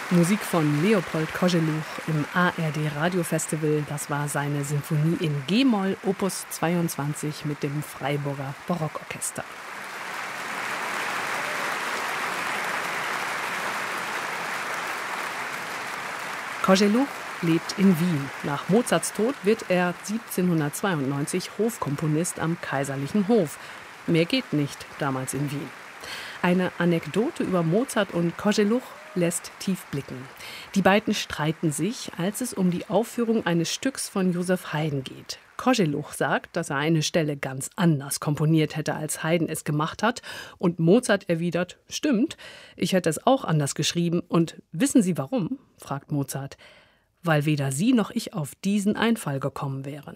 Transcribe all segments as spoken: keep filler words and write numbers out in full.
Musik von Leopold Koželuch im A R D Radiofestival. Das war seine Sinfonie in G-Moll, Opus zweiundzwanzig mit dem Freiburger Barockorchester. Koželuch lebt in Wien. Nach Mozarts Tod wird er siebzehnhundertzweiundneunzig Hofkomponist am Kaiserlichen Hof. Mehr geht nicht damals in Wien. Eine Anekdote über Mozart und Koželuch lässt tief blicken. Die beiden streiten sich, als es um die Aufführung eines Stücks von Joseph Haydn geht. Koželuch sagt, dass er eine Stelle ganz anders komponiert hätte, als Haydn es gemacht hat. Und Mozart erwidert, stimmt, ich hätte es auch anders geschrieben. Und wissen Sie warum? Fragt Mozart. Weil weder Sie noch ich auf diesen Einfall gekommen wären.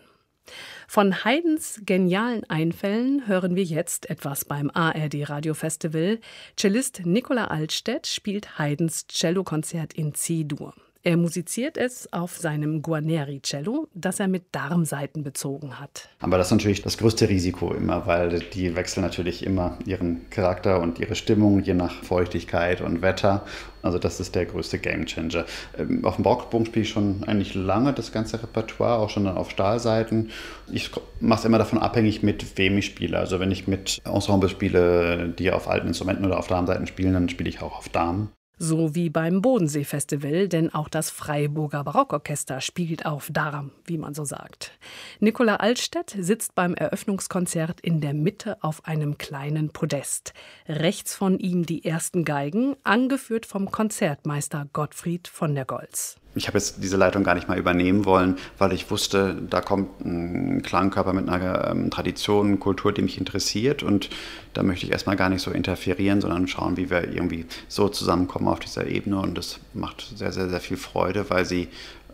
Von Haydns genialen Einfällen hören wir jetzt etwas beim A R D Radiofestival. Cellist Nicola Altstädt spielt Haydns Cellokonzert in C-Dur. Er musiziert es auf seinem Guarneri-Cello, das er mit Darmsaiten bezogen hat. Aber das ist natürlich das größte Risiko immer, weil die wechseln natürlich immer ihren Charakter und ihre Stimmung, je nach Feuchtigkeit und Wetter. Also das ist der größte Gamechanger. Ähm, auf dem Barockbogen spiele ich schon eigentlich lange das ganze Repertoire, auch schon dann auf Stahlsaiten. Ich mache es immer davon abhängig, mit wem ich spiele. Also wenn ich mit Ensemble spiele, die auf alten Instrumenten oder auf Darmsaiten spielen, dann spiele ich auch auf Darm. So wie beim Bodensee-Festival, denn auch das Freiburger Barockorchester spielt auf Darm, wie man so sagt. Nicola Altstädt sitzt beim Eröffnungskonzert in der Mitte auf einem kleinen Podest. Rechts von ihm die ersten Geigen, angeführt vom Konzertmeister Gottfried von der Goltz. Ich habe jetzt diese Leitung gar nicht mal übernehmen wollen, weil ich wusste, da kommt ein Klangkörper mit einer ähm, Tradition, Kultur, die mich interessiert. Und da möchte ich erstmal gar nicht so interferieren, sondern schauen, wie wir irgendwie so zusammenkommen auf dieser Ebene. Und das macht sehr, sehr, sehr viel Freude, weil sie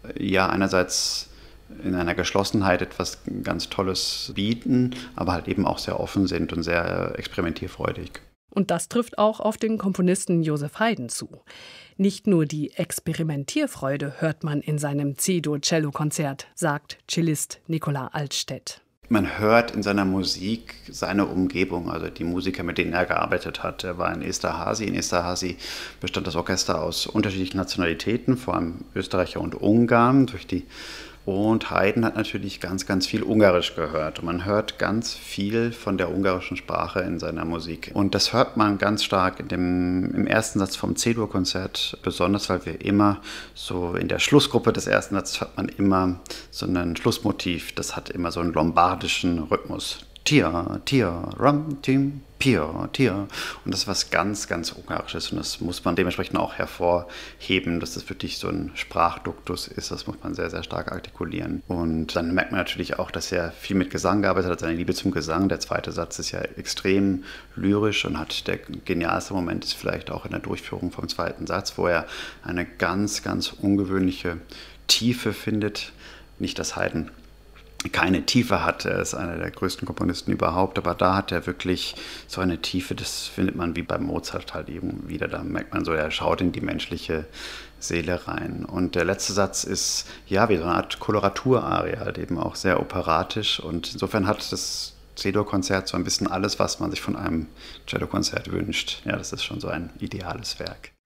ja einerseits in einer Geschlossenheit etwas ganz Tolles bieten, aber halt eben auch sehr offen sind und sehr experimentierfreudig. Und das trifft auch auf den Komponisten Joseph Haydn zu. Nicht nur die Experimentierfreude hört man in seinem C-Dur-Cello-Konzert, sagt Cellist Nicola Altstädt. Man hört in seiner Musik seine Umgebung, also die Musiker, mit denen er gearbeitet hat. Er war in Esterházy. In Esterházy bestand das Orchester aus unterschiedlichen Nationalitäten, vor allem Österreicher und Ungarn. Durch die Und Haydn hat natürlich ganz, ganz viel Ungarisch gehört. Und man hört ganz viel von der ungarischen Sprache in seiner Musik. Und das hört man ganz stark in dem, im ersten Satz vom C-Dur-Konzert, besonders weil wir immer so in der Schlussgruppe des ersten Satzes hört man immer so ein Schlussmotiv. Das hat immer so einen lombardischen Rhythmus. Tia, Tia, Ram, Tim, Pia, Tia. Und das ist was ganz, ganz Ungarisches. Und das muss man dementsprechend auch hervorheben, dass das wirklich so ein Sprachduktus ist. Das muss man sehr, sehr stark artikulieren. Und dann merkt man natürlich auch, dass er viel mit Gesang gearbeitet hat, seine Liebe zum Gesang. Der zweite Satz ist ja extrem lyrisch und hat der genialste Moment ist vielleicht auch in der Durchführung vom zweiten Satz, wo er eine ganz, ganz ungewöhnliche Tiefe findet. Nicht, dass Haydn keine Tiefe hat. Er ist einer der größten Komponisten überhaupt, aber da hat er wirklich so eine Tiefe, das findet man wie bei Mozart halt eben wieder. Da merkt man so, er schaut in die menschliche Seele rein. Und der letzte Satz ist ja wie so eine Art Koloratuраrie, halt eben auch sehr operatisch. Und insofern hat das C-Dur-Konzert so ein bisschen alles, was man sich von einem Cello-Konzert wünscht. Ja, das ist schon so ein ideales Werk.